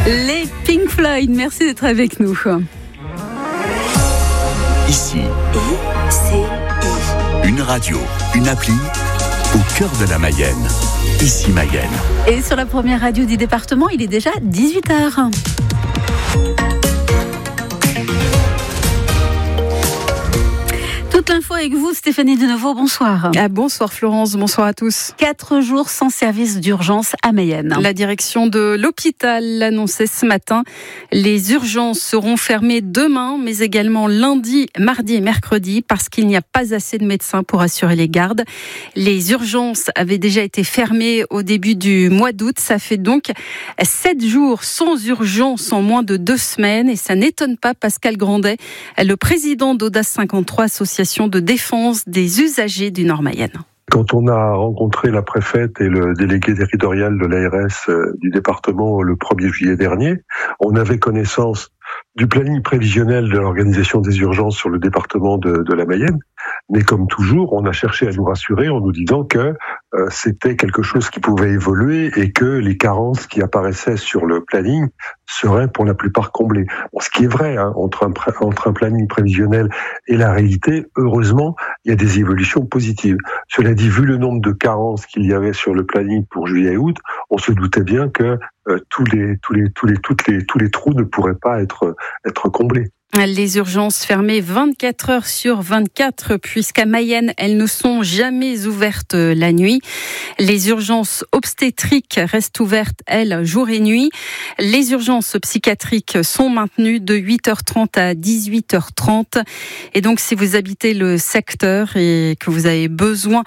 Les Pink Floyd, merci d'être avec nous. Ici, une radio, une appli au cœur de la Mayenne. Ici Mayenne. Et sur la première radio du département, il est déjà 18h. Toute l'info avec vous, Stéphanie Deneuveau, bonsoir. Bonsoir Florence, bonsoir à tous. 4 jours sans service d'urgence à Mayenne. La direction de l'hôpital l'annonçait ce matin. Les urgences seront fermées demain, mais également lundi, mardi et mercredi, parce qu'il n'y a pas assez de médecins pour assurer les gardes. Les urgences avaient déjà été fermées au début du mois d'août. Ça fait donc 7 jours sans urgence en moins de 2 semaines. Et ça n'étonne pas Pascal Grandet, le président d'Audace 53, association de défense des usagers du Nord-Mayenne. Quand on a rencontré la préfète et le délégué territorial de l'ARS du département le 1er juillet dernier, on avait connaissance du planning prévisionnel de l'organisation des urgences sur le département de la Mayenne. Mais comme toujours, on a cherché à nous rassurer en nous disant que c'était quelque chose qui pouvait évoluer et que les carences qui apparaissaient sur le planning seraient pour la plupart comblées. Bon, ce qui est vrai, entre un planning prévisionnel et la réalité, heureusement, il y a des évolutions positives. Cela dit, vu le nombre de carences qu'il y avait sur le planning pour juillet et août, on se doutait bien que tous les trous ne pourraient pas être comblés. Les urgences fermées 24 heures sur 24, puisqu'à Mayenne, elles ne sont jamais ouvertes la nuit. Les urgences obstétriques restent ouvertes, elles, jour et nuit. Les urgences psychiatriques sont maintenues de 8h30 à 18h30. Et donc, si vous habitez le secteur et que vous avez besoin,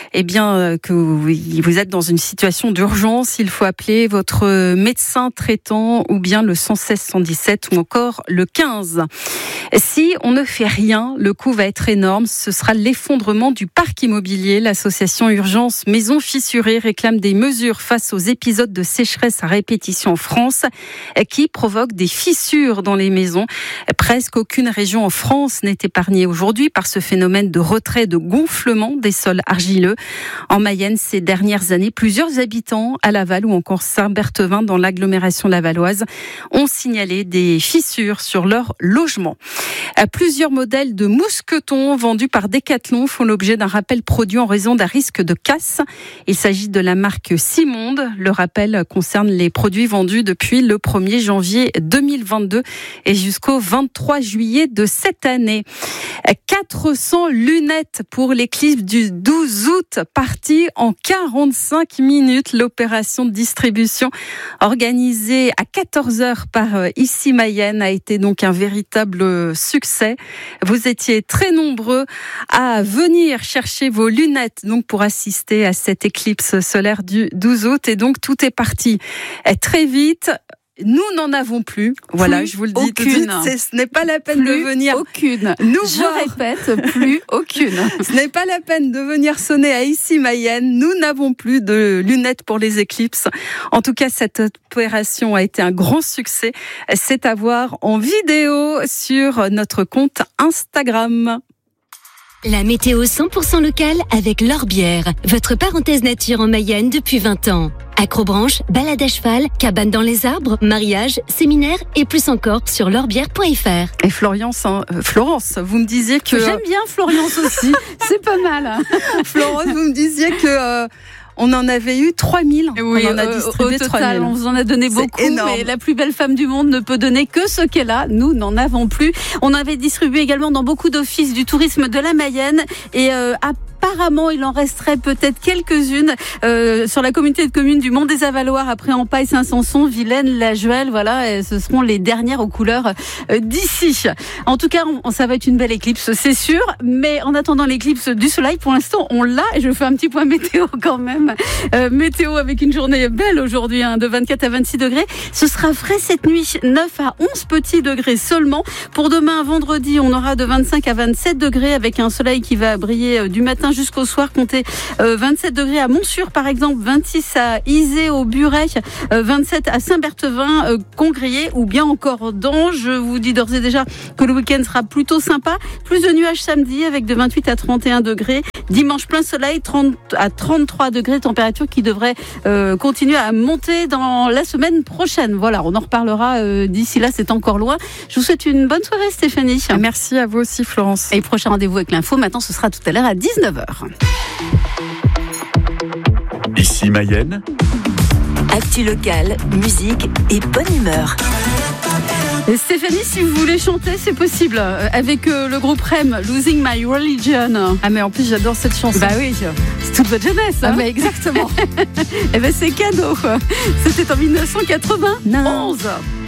que vous êtes dans une situation d'urgence, il faut appeler votre médecin traitant ou bien le 116 117 ou encore le 15. Si on ne fait rien, le coût va être énorme. Ce sera l'effondrement du parc immobilier. L'association Urgence Maisons Fissurées réclame des mesures face aux épisodes de sécheresse à répétition en France qui provoquent des fissures dans les maisons. Presque aucune région en France n'est épargnée aujourd'hui par ce phénomène de retrait, de gonflement des sols argileux. En Mayenne, ces dernières années, plusieurs habitants à Laval ou encore Saint-Berthevin dans l'agglomération lavalloise ont signalé des fissures sur leur logement. Plusieurs modèles de mousquetons vendus par Decathlon font l'objet d'un rappel produit en raison d'un risque de casse. Il s'agit de la marque Simonde. Le rappel concerne les produits vendus depuis le 1er janvier 2022 et jusqu'au 23 juillet de cette année. 400 lunettes pour l'éclipse du 12 août, partie en 45 minutes. L'opération de distribution organisée à 14h par Ici Mayenne a été donc un véritable succès. Vous étiez très nombreux à venir chercher vos lunettes donc pour assister à cette éclipse solaire du 12 août et donc tout est parti très vite. Nous n'en avons plus. Voilà, je vous le dis tout de suite, ce n'est pas la peine de venir aucune. Répète, plus aucune. Ce n'est pas la peine de venir sonner à Ici Mayenne. Nous n'avons plus de lunettes pour les éclipses. En tout cas, cette opération a été un grand succès. C'est à voir en vidéo sur notre compte Instagram. La météo 100% locale avec L'Orbière, votre parenthèse nature en Mayenne depuis 20 ans. Acrobranche, balade à cheval, cabane dans les arbres, mariage, séminaire et plus encore sur l'orbière.fr. Et Florence, vous me disiez que... J'aime bien Florence aussi, c'est pas mal. Florence, vous me disiez que... on en avait eu 3000. Oui, on en a distribué au total, 3000. on vous en a donné beaucoup, mais la plus belle femme du monde ne peut donner que ce qu'elle a. Nous n'en avons plus. On avait distribué également dans beaucoup d'offices du tourisme de la Mayenne et apparemment, il en resterait peut-être quelques-unes sur la communauté de communes du Mont des Avaloirs, après Empaille, Saint-Sanson, Vilaine, La Juelle. Voilà, et ce seront les dernières aux couleurs d'ici. En tout cas, ça va être une belle éclipse, c'est sûr. Mais en attendant l'éclipse du soleil, pour l'instant, on l'a. Et je fais un petit point météo quand même. Météo avec une journée belle aujourd'hui, de 24 à 26 degrés. Ce sera frais cette nuit, 9 à 11 petits degrés seulement. Pour demain, vendredi, on aura de 25 à 27 degrés avec un soleil qui va briller du matin jusqu'au soir. Comptez 27 degrés à Montsûrs par exemple, 26 à Izé au Buret, 27 à Saint-Berthevin, Congrier ou bien encore Dange. Je vous dis d'ores et déjà que le week-end sera plutôt sympa. Plus de nuages samedi avec de 28 à 31 degrés. Dimanche plein soleil, 30 à 33 degrés, température qui devrait continuer à monter dans la semaine prochaine. Voilà, on en reparlera d'ici là, c'est encore loin. Je vous souhaite une bonne soirée Stéphanie. Merci à vous aussi Florence. Et prochain rendez-vous avec l'info, maintenant ce sera tout à l'heure à 19h. Ici Mayenne. Actu locale, musique et bonne humeur. Et Stéphanie, si vous voulez chanter, c'est possible. Avec le groupe REM, Losing My Religion. Ah mais en plus j'adore cette chanson. Bah oui, c'est toute votre jeunesse. Ah mais exactement. Et ben c'est cadeau. C'était en 1991.